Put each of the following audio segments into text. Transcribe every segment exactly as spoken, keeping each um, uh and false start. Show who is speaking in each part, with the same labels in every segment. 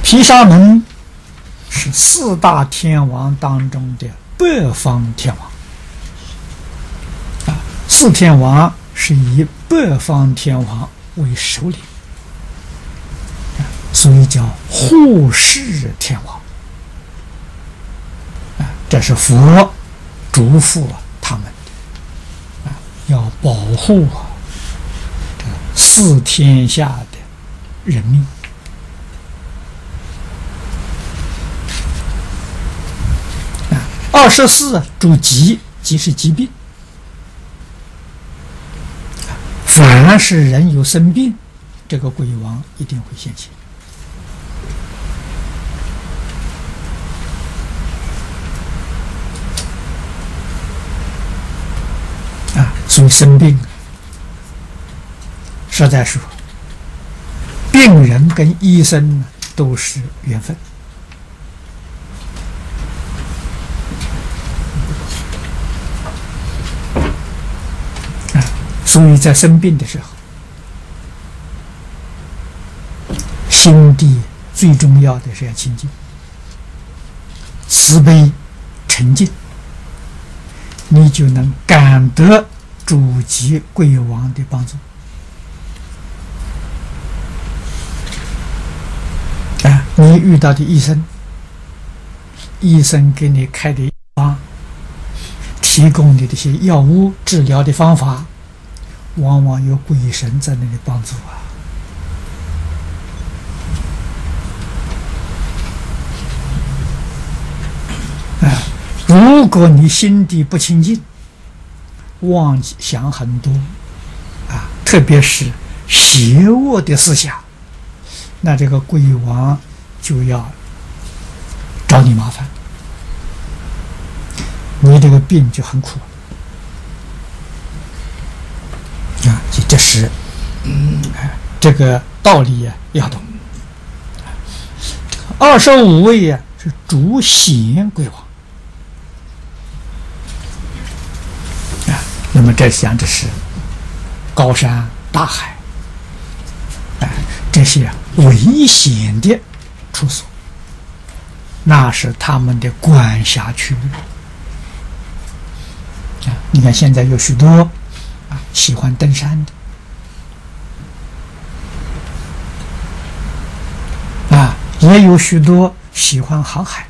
Speaker 1: 毗沙门是四大天王当中的北方天王啊，四天王是以北方天王为首领，啊、所以叫护世天王啊，这是佛嘱咐他们的啊，要保护啊这四天下的人命。二十四主疾，疾是疾病。凡是人有生病，这个鬼王一定会现形。啊，所以生病，实在说，病人跟医生呢都是缘分。所以在生病的时候，心地最重要的是要清净、慈悲、沉静，你就能感得主疾鬼王的帮助。啊，你遇到的医生，医生给你开的方，提供你这些药物治疗的方法，往往有鬼神在那里帮助啊！啊，如果你心地不清净，妄想很多啊，特别是邪恶的思想，那这个鬼王就要找你麻烦，你这个病就很苦。啊，这是，嗯，这个道理呀、啊、要懂。二十五位呀、啊、是主显鬼王，啊，那么这讲的是高山大海，啊，这些危险的处所，那是他们的管辖区域。啊，你看现在有许多。喜欢登山的啊，也有许多喜欢航海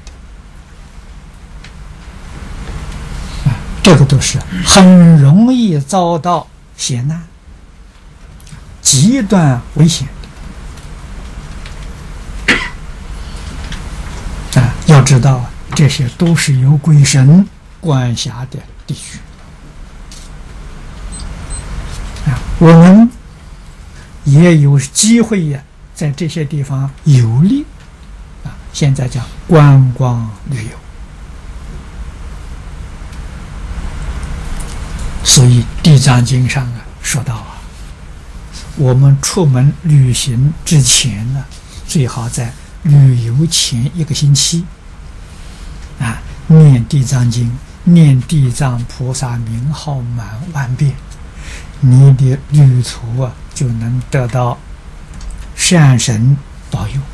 Speaker 1: 的啊，这个都是很容易遭到险难、极端危险的啊。要知道，这些都是由鬼神管辖的地区。我们也有机会呀，在这些地方游历啊，现在叫观光旅游。所以《地藏经》上啊说到啊，我们出门旅行之前呢，最好在旅游前一个星期啊，念《地藏经》，念地藏菩萨名号满万遍。你的旅途啊，就能得到善神保佑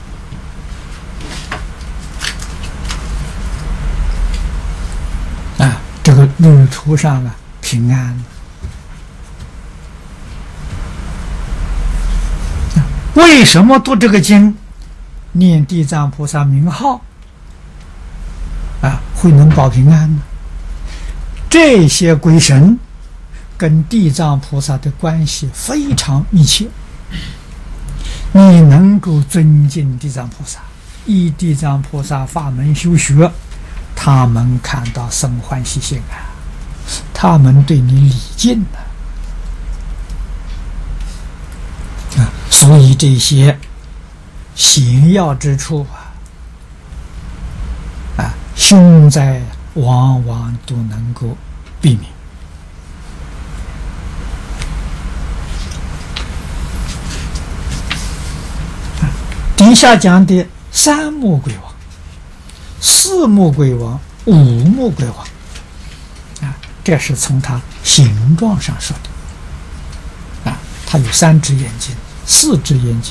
Speaker 1: 啊！这个旅途上啊，平安。啊、为什么读这个经，念地藏菩萨名号啊，会能保平安呢？这些鬼神跟地藏菩萨的关系非常密切，你能够尊敬地藏菩萨，依地藏菩萨法门修学，他们看到生欢喜心啊，他们对你礼敬啊，啊，所以这些险要之处啊，啊，凶灾往往都能够避免。底下讲的三目鬼王、四目鬼王、五目鬼王啊，这是从它形状上说的啊，它有三只眼睛、四只眼睛。